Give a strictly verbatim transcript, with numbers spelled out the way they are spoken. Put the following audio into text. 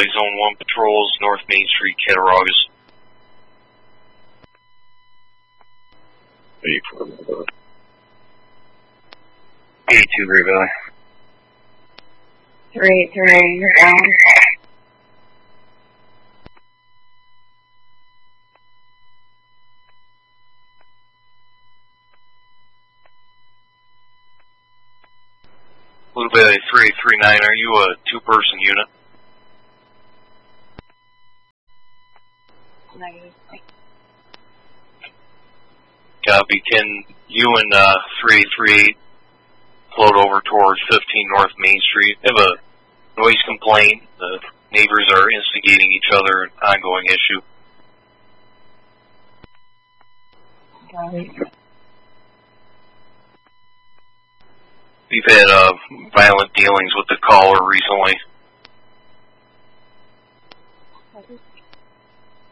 Valley Zone one patrols, North Main Street, Cattaraugus. eighty-two, Great Valley. Three, three, you're down. Blue Valley three three nine, are you a two-person unit? Negative. Copy. Can you and uh, three three eight float over towards fifteen North Main Street? Have a noise complaint. The neighbors are instigating each other, an ongoing issue. Copy. We've had uh, violent dealings with the caller recently.